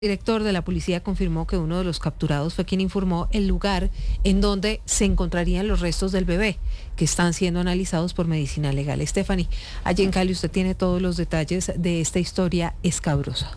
El director de la policía confirmó que uno de los capturados fue quien informó el lugar en donde se encontrarían los restos del bebé, que están siendo analizados por medicina legal. Stephanie, allí en Cali usted tiene todos los detalles de esta historia escabrosa.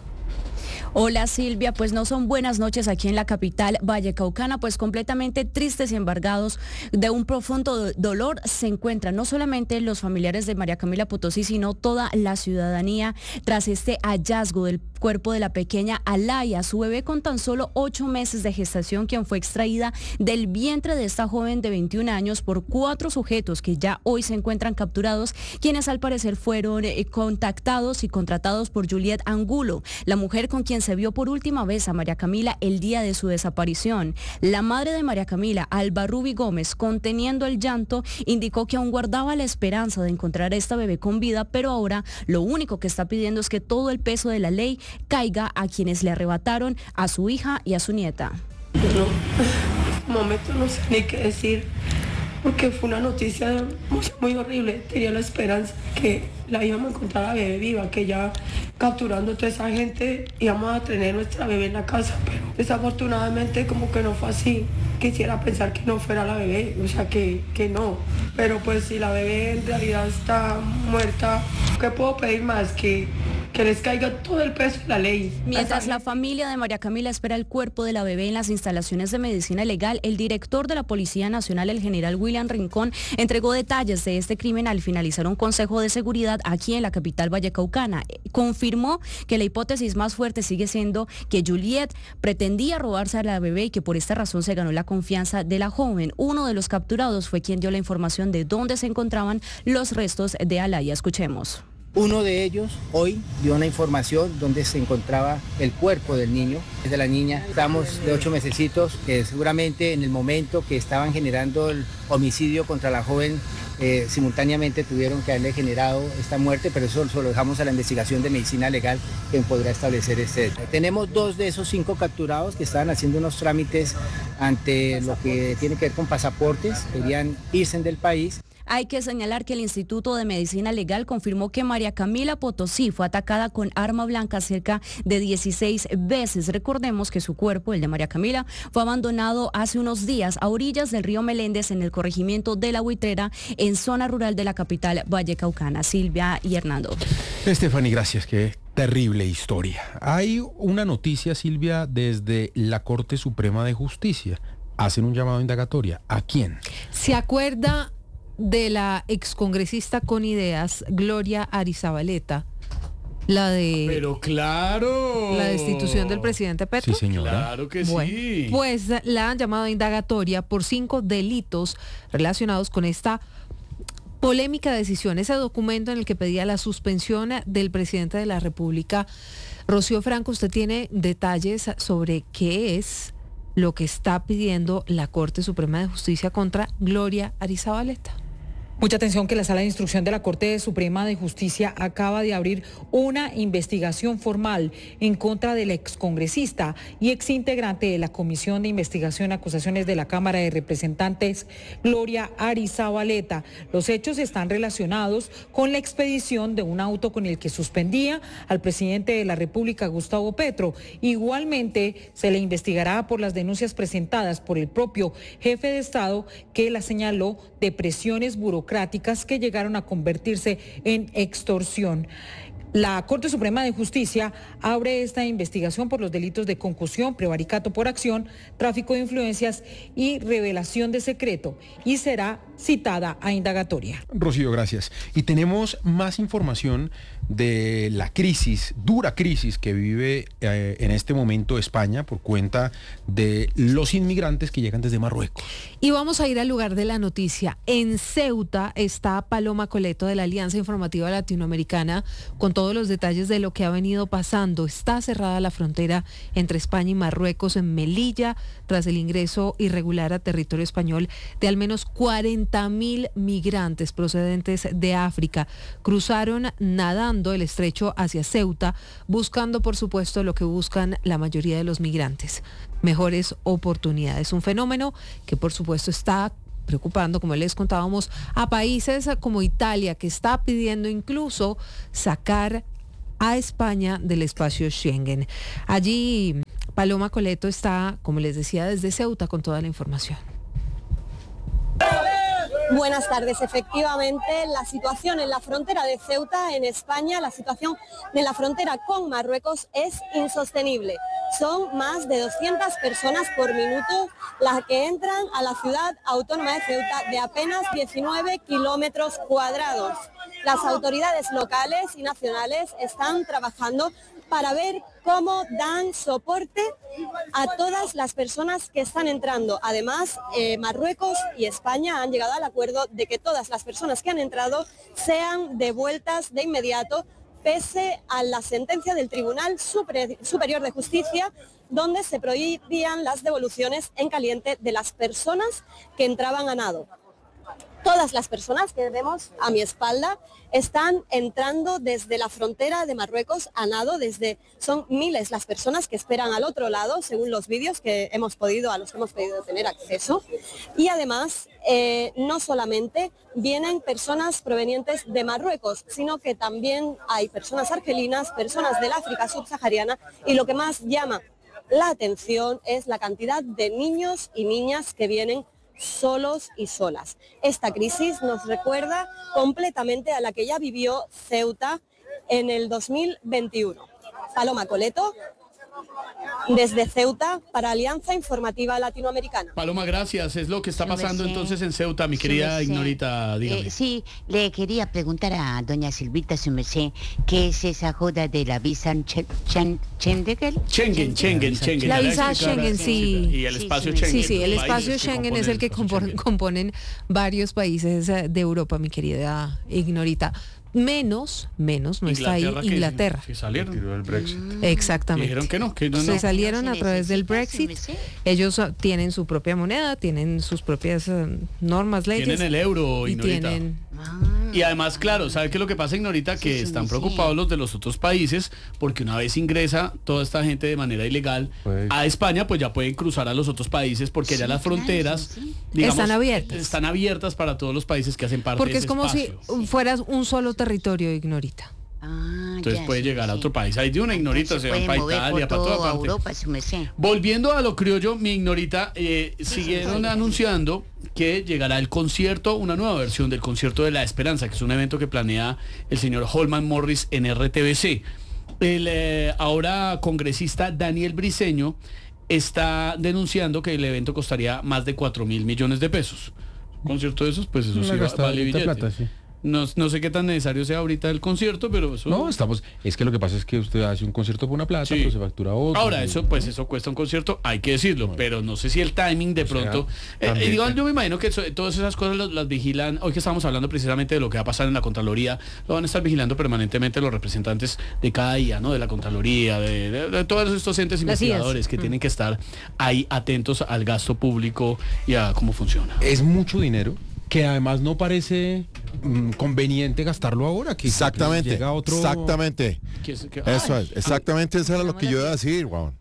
Hola Silvia, pues no son buenas noches aquí en la capital vallecaucana, pues completamente tristes y embargados de un profundo dolor se encuentran no solamente los familiares de María Camila Potosí, sino toda la ciudadanía tras este hallazgo del cuerpo de la pequeña Alaya, su bebé con tan solo 8 meses de gestación, quien fue extraída del vientre de esta joven de 21 años por 4 sujetos que ya hoy se encuentran capturados, quienes al parecer fueron contactados y contratados por Juliet Angulo, la mujer con quien se vio por última vez a María Camila el día de su desaparición. La madre de María Camila, Alba Ruby Gómez, conteniendo el llanto, indicó que aún guardaba la esperanza de encontrar a esta bebé con vida, pero ahora lo único que está pidiendo es que todo el peso de la ley caiga a quienes le arrebataron a su hija y a su nieta. No, en este momento no sé ni qué decir, porque fue una noticia muy horrible. Tenía la esperanza que la íbamos a encontrar a la bebé viva, que ya capturando a toda esa gente íbamos a tener nuestra bebé en la casa, pero desafortunadamente como que no fue así. Quisiera pensar que no fuera la bebé, o sea que no, pero pues si la bebé en realidad está muerta, ¿qué puedo pedir más? Que les caiga todo el peso de la ley. Mientras la familia de María Camila espera el cuerpo de la bebé en las instalaciones de medicina legal, el director de la Policía Nacional, el general William Rincón, entregó detalles de este crimen al finalizar un consejo de seguridad aquí en la capital vallecaucana. Confirmó que la hipótesis más fuerte sigue siendo que Juliet pretendía robarse a la bebé y que por esta razón se ganó la confianza de la joven. Uno de los capturados fue quien dio la información de dónde se encontraban los restos de Alaya. Escuchemos. Uno de ellos hoy dio una información donde se encontraba el cuerpo del niño, de la niña. Estamos de 8 mesecitos, que seguramente en el momento que estaban generando el homicidio contra la joven, simultáneamente tuvieron que haberle generado esta muerte, pero eso lo dejamos a la investigación de medicina legal, quien podrá establecer este hecho. Tenemos 2 de esos 5 capturados que estaban haciendo unos trámites ante lo que tiene que ver con pasaportes, querían irse del país. Hay que señalar que el Instituto de Medicina Legal confirmó que María Camila Potosí fue atacada con arma blanca cerca de 16 veces. Recordemos que su cuerpo, el de María Camila, fue abandonado hace unos días a orillas del río Meléndez en el corregimiento de La Buitrera, en zona rural de la capital vallecaucana. Silvia y Hernando. Stephanie, gracias. Qué terrible historia. Hay una noticia, Silvia, desde la Corte Suprema de Justicia. Hacen un llamado a indagatoria. ¿A quién? ¿Se acuerda de la excongresista con ideas, Gloria Arizabaleta? La de... Pero claro. La destitución del presidente Petro. Sí, señora. Claro que bueno, sí. Pues la han llamado a indagatoria por 5 delitos relacionados con esta polémica decisión, ese documento en el que pedía la suspensión del presidente de la República. Rocío Franco, usted tiene detalles sobre qué es lo que está pidiendo la Corte Suprema de Justicia contra Gloria Arizabaleta. Mucha atención que la Sala de Instrucción de la Corte Suprema de Justicia acaba de abrir una investigación formal en contra del excongresista y exintegrante de la Comisión de Investigación y Acusaciones de la Cámara de Representantes, Gloria Arizabaleta. Los hechos están relacionados con la expedición de un auto con el que suspendía al presidente de la República, Gustavo Petro. Igualmente, se le investigará por las denuncias presentadas por el propio jefe de Estado, que la señaló de presiones burocráticas que llegaron a convertirse en extorsión. La Corte Suprema de Justicia abre esta investigación por los delitos de concusión, prevaricato por acción, tráfico de influencias y revelación de secreto, y será citada a indagatoria. Rocío, gracias. Y tenemos más información de la crisis, dura crisis que vive en este momento España por cuenta de los inmigrantes que llegan desde Marruecos. Y vamos a ir al lugar de la noticia. En Ceuta está Paloma Coleto de la Alianza Informativa Latinoamericana con todos los detalles de lo que ha venido pasando. Está cerrada la frontera entre España y Marruecos en Melilla tras el ingreso irregular a territorio español de al menos 40.000 migrantes procedentes de África. Cruzaron nadando el estrecho hacia Ceuta, buscando, por supuesto, lo que buscan la mayoría de los migrantes: mejores oportunidades. Un fenómeno que, por supuesto, está preocupando, como les contábamos, a países como Italia, que está pidiendo incluso sacar a España del espacio Schengen. Allí Paloma Coleto está, como les decía, desde Ceuta con toda la información. Buenas tardes. Efectivamente, la situación en la frontera de Ceuta, en España, la situación de la frontera con Marruecos es insostenible. Son más de 200 personas por minuto las que entran a la ciudad autónoma de Ceuta de apenas 19 kilómetros cuadrados. Las autoridades locales y nacionales están trabajando para ver cómo dan soporte a todas las personas que están entrando. Además, Marruecos y España han llegado al acuerdo de que todas las personas que han entrado sean devueltas de inmediato, pese a la sentencia del Tribunal Superior de Justicia, donde se prohibían las devoluciones en caliente de las personas que entraban a nado. Todas las personas que vemos a mi espalda están entrando desde la frontera de Marruecos a nado, son miles las personas que esperan al otro lado, según los vídeos a los que hemos podido tener acceso. Y además, no solamente vienen personas provenientes de Marruecos, sino que también hay personas argelinas, personas del África subsahariana, y lo que más llama la atención es la cantidad de niños y niñas que vienen solos y solas. Esta crisis nos recuerda completamente a la que ya vivió Ceuta en el 2021. Paloma Coleto, desde Ceuta para Alianza Informativa Latinoamericana. Paloma, gracias. Es lo que está pasando entonces en Ceuta, mi querida Ignorita, dígame. Sí, le quería preguntar a doña Silvita, su merced, ¿qué es esa joda de la visa Schengen? La visa Schengen, sí. Y el espacio Schengen. Sí, el espacio Schengen es el que componen varios países de Europa, mi querida Ignorita. Menos no está ahí Inglaterra. Que salieron. El Brexit. Exactamente. Dijeron que no. Se salieron a través del Brexit. Ellos tienen su propia moneda, tienen sus propias normas, leyes. Tienen el euro, Ignorita. Y además, claro, ¿sabe qué es lo que pasa, Ignorita? Que están preocupados los de los otros países, porque una vez ingresa toda esta gente de manera ilegal a España, pues ya pueden cruzar a los otros países, porque ya las fronteras, digamos, están abiertas para todos los países que hacen parte porque de ese espacio. Porque es como si fueras un solo territorio, Ignorita. Entonces puede llegar a otro país. Ahí de una, Ignorita, se van para Italia, para toda parte. Europa, Volviendo a lo criollo, mi Ignorita, siguieron anunciando que llegará el concierto, una nueva versión del concierto de La Esperanza, que es un evento que planea el señor Holman Morris en RTBC. El ahora congresista Daniel Briceño está denunciando que el evento costaría más de 4.000 millones de pesos. Un concierto de esos, pues eso sí vale billete. Plata, sí. No sé qué tan necesario sea ahorita el concierto, pero eso... No, es que lo que pasa es que usted hace un concierto por una plata, pero se factura otro. Ahora, eso cuesta un concierto, hay que decirlo, pero no sé si el timing de pronto... yo me imagino que todas esas cosas las vigilan, hoy que estamos hablando precisamente de lo que va a pasar en la Contraloría, lo van a estar vigilando permanentemente los representantes de cada día, ¿no? De la Contraloría, de todos estos entes investigadores que tienen que estar ahí atentos al gasto público y a cómo funciona. Es mucho dinero, que además no parece conveniente gastarlo ahora. Que exactamente, llega otro... exactamente. Eso es, exactamente eso era lo que yo iba a decir, Juan.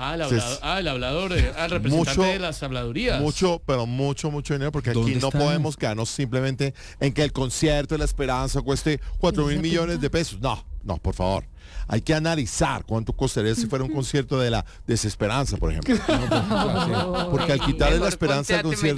El hablador, el representante de las habladurías. Mucho dinero, porque aquí no podemos quedarnos simplemente en que el concierto de La Esperanza cueste 4.000 millones de pesos. No, por favor. Hay que analizar cuánto costaría si fuera un concierto de La Desesperanza, por ejemplo. Porque al quitarle la esperanza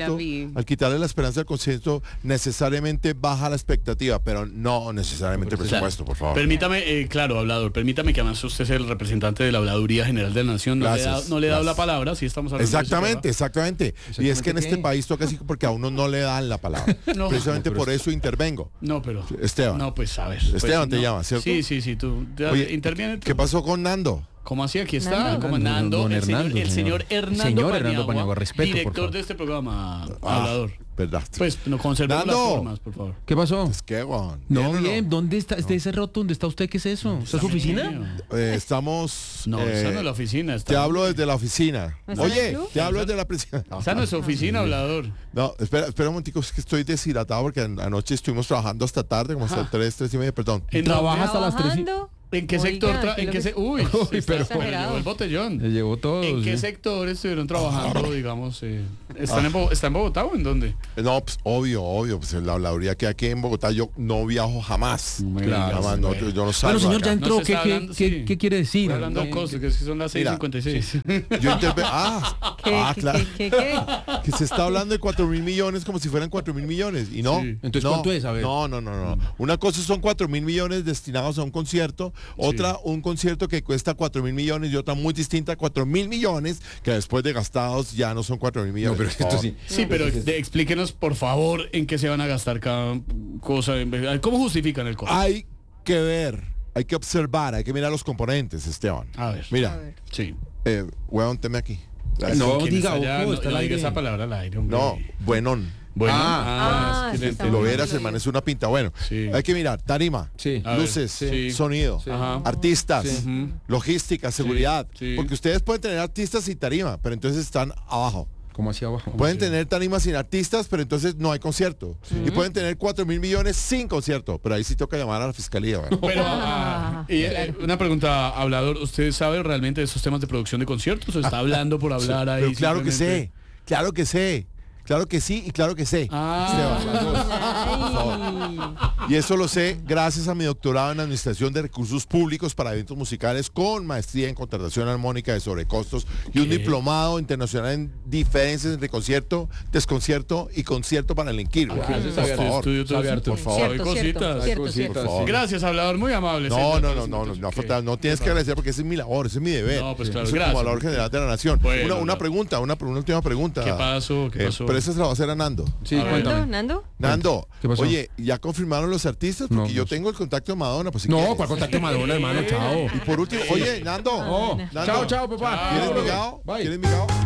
al concierto, necesariamente baja la expectativa, pero no necesariamente el presupuesto, por favor. Permítame, claro, hablador, permítame que además usted es el representante de la Habladuría General de la Nación. No le he dado la palabra, si estamos hablando Exactamente. Y es que en este país toca así porque a uno no le dan la palabra. Precisamente por eso intervengo. No, pero... Esteban. No, pues a ver. Esteban te llama, ¿cierto? Sí, tú. Interviene tú. ¿Qué pasó con Nando? ¿Cómo así? Aquí está, comandando el señor Hernando Paniagua, respeto, director de este programa, hablador. ¿Verdad? Pues no conservemos las formas, por favor. ¿Qué pasó? Es que, Juan. No, bien, ¿dónde está? ¿Ese roto? ¿Dónde está usted? ¿Qué es eso? ¿Está en su oficina? Estamos... No, esa no es la oficina. Te hablo desde la oficina. Oye, te hablo desde la oficina. Esa no es su oficina, hablador. No, espera un momentico, es que estoy deshidratado porque anoche estuvimos trabajando hasta tarde, como hasta 3:30, perdón. ¿Trabaja hasta las 3? ¿En qué sector? Uy, pero se llevó el botellón. Se llevó todo. ¿En qué sector estuvieron trabajando, digamos? ¿Está en Bogotá o en dónde? No, pues obvio, pues la habladuría que aquí en Bogotá yo no viajo jamás. Claro. Jamás, no, yo no salgo. Bueno, señor, acá. ya entró. No se está hablando, ¿Qué quiere decir? Está hablando cosas, que son las 6:56. Yo claro. ¿Qué? Que se está hablando de 4.000 millones como si fueran 4.000 millones. Y no. Sí. Entonces, ¿cuánto es? A ver. No. Una cosa son 4.000 millones destinados a un concierto, otra un concierto que cuesta 4.000 millones y otra muy distinta, 4.000 millones, que después de gastados ya no son 4.000 millones. No, pero esto sí. Sí, pero explíquenos, por favor, en qué se van a gastar cada cosa. ¿Cómo justifican el costo? Hay que ver, hay que observar, hay que mirar los componentes, Esteban. A ver. Mira, Sí. weón, teme aquí. No ¿Quién diga, está allá? Ojo, No está al diga aire. esa palabra al aire, hombre. No, buenón. Bueno. sí, es que está Lo bueno. verás, hermano, es una pinta. Bueno, Sí. hay que mirar, tarima, Sí. A ver, luces, sí. sonido, Ajá. artistas, Sí. logística, seguridad. sí. Porque ustedes pueden tener artistas y tarima, pero entonces están abajo. ¿Cómo hacia abajo? Pueden tener tarima sin artistas, pero entonces no hay concierto. Y pueden tener 4.000 millones sin concierto, pero ahí sí toca llamar a la fiscalía. ¿verdad? Pero, una pregunta, hablador, ¿usted sabe realmente de esos temas de producción de conciertos o está hablando por hablar ahí? Pero claro que simplemente? sé, claro que sé. Claro que sí y claro que sé. Esteban. Y eso lo sé gracias a mi doctorado en Administración de Recursos Públicos para Eventos Musicales con maestría en contratación armónica de sobrecostos y un diplomado internacional en diferencias entre concierto, desconcierto y concierto para el Enquir. Por favor. Por favor. Hay cositas. Cierto. Por favor. Gracias, hablador, muy amable. No tienes que agradecer porque ese es mi labor, ese es mi deber. No, pues claro, Yo soy gracias. como valor general de la nación. Bueno, una última pregunta. ¿Qué pasó? Pero esa se la va a hacer a Nando. Sí, cuéntame. ¿Nando? ¿Qué pasó? Oye, ¿ya confirmaron los artistas? Porque No, yo no sé. tengo el contacto de Madonna. Pues, si No, quieres. ¿cuál contacto de Madonna, hermano? Chao. Y por último, oye, Nando. Oh, Nando, chao, papá. ¿Quieres migao? Bye. ¿Quieres migao?